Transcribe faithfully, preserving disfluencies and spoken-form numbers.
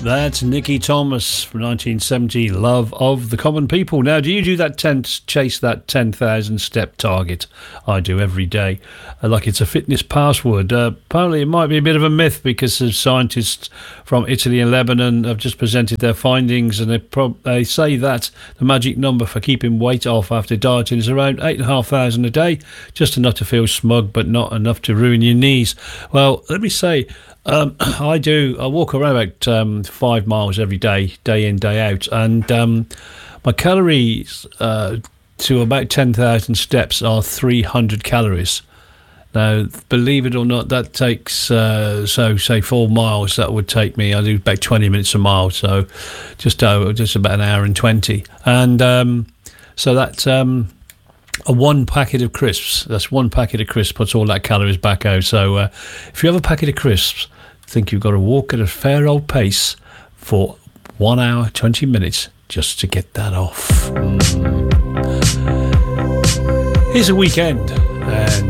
That's Nicky Thomas from nineteen seventy, Love of the Common People. Now, do you do that ten, chase that ten thousand step target? I do every day, uh, like it's a fitness password. Uh, apparently, it might be a bit of a myth because the scientists from Italy and Lebanon have just presented their findings, and they, pro- they say that the magic number for keeping weight off after dieting is around eight and a half thousand a day, just enough to feel smug, but not enough to ruin your knees. Well, let me say, Um, I do. I walk around about um, five miles every day, day in, day out, and um, my calories uh, to about ten thousand steps are three hundred calories. Now, believe it or not, that takes uh, so say four miles. That would take me. I do about twenty minutes a mile, so just uh, just about an hour and twenty, and um, so that. Um, A one packet of crisps, that's one packet of crisps puts all that calories back out. So uh, if you have a packet of crisps, I think you've got to walk at a fair old pace for one hour, twenty minutes just to get that off. Mm. Here's a weekend. And